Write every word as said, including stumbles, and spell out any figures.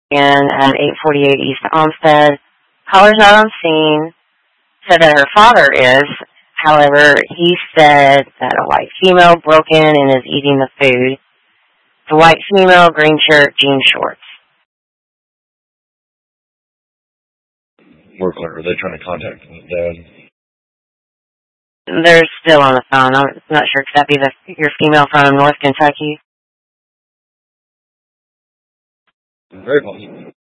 and at eight forty-eight East Olmsted. Caller's not on scene. Said that her father is. However, he said that a white female broke in and is eating the food. The white female, green shirt, jean shorts. More clear. Are they trying to contact the dad? They're still on the phone. I'm not sure. Could that be the, your female from North Kentucky? Very possible.